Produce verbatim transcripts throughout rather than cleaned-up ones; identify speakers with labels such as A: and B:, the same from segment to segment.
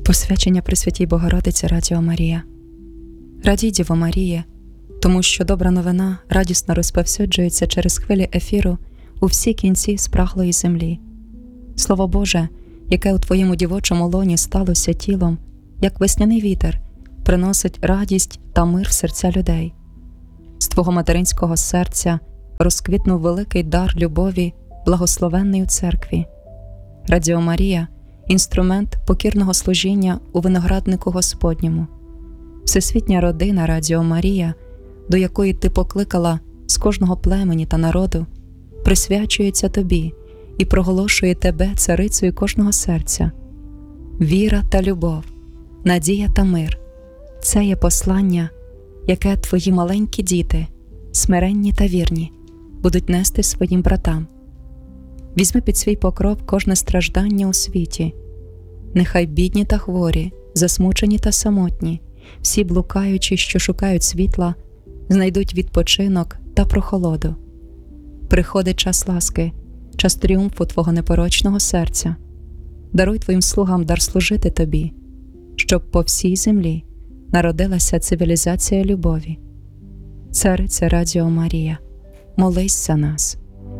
A: Посвячення Пресвятій Богородиці Радіо Марія. Радій, Діво Маріє, тому що добра новина радісно розповсюджується через хвилі ефіру у всі кінці спраглої землі. Слово Боже, яке у Твоєму дівочому лоні сталося тілом, як весняний вітер, приносить радість та мир в серця людей. З Твого материнського серця розквітнув великий дар любові, благословенний у церкві. Радіо Марія – інструмент покірного служіння у винограднику Господньому. Всесвітня родина Радіо Марія, до якої Ти покликала з кожного племені та народу, присвячується Тобі і проголошує Тебе царицею кожного серця. Віра та любов, надія та мир – це є послання, яке Твої маленькі діти, смиренні та вірні, будуть нести своїм братам. Візьми під свій покров кожне страждання у світі. Нехай бідні та хворі, засмучені та самотні, всі блукаючі, що шукають світла, знайдуть відпочинок та прохолоду. Приходить час ласки, час тріумфу Твого непорочного серця. Даруй Твоїм слугам дар служити Тобі, щоб по всій землі народилася цивілізація любові. Цариця Радіо Марія, молись за нас.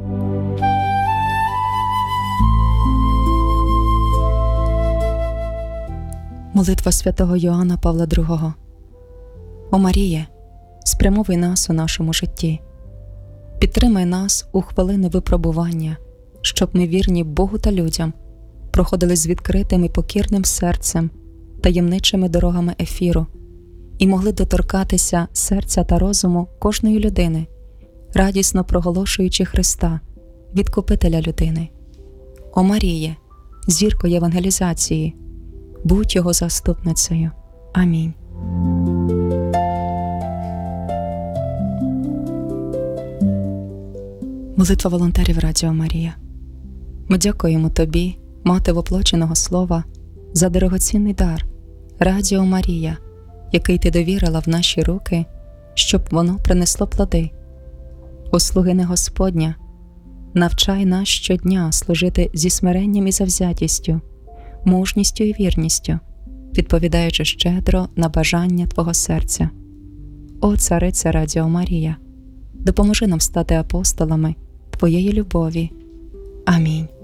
A: Молитва святого Йоанна Павла другого. О Маріє, спрямовуй нас у нашому житті. Підтримай нас у хвилини випробування, щоб ми, вірні Богу та людям, проходили з відкритим і покірним серцем, таємничими дорогами ефіру і могли доторкатися серця та розуму кожної людини, радісно проголошуючи Христа, Відкупителя людини. О Маріє, зірко євангелізації, будь Його заступницею. Амінь. Молитва волонтерів Радіо Марія. Ми дякуємо Тобі, Мати воплоченого Слова, за дорогоцінний дар Радіо Марія, який Ти довірила в наші руки, щоб воно принесло плоди. О слугине Господня, навчай нас щодня служити зі смиренням і завзятістю, мужністю і вірністю, відповідаючи щедро на бажання Твого серця. О Цариця Радіо Марія, допоможи нам стати апостолами Твоєї любові. Амінь.